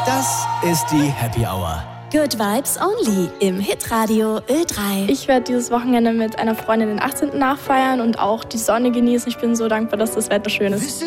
Das ist die Happy Hour. Good Vibes Only im Hitradio Ö3. Ich werde dieses Wochenende mit einer Freundin den 18. nachfeiern und auch die Sonne genießen. Ich bin so dankbar, dass das Wetter schön ist.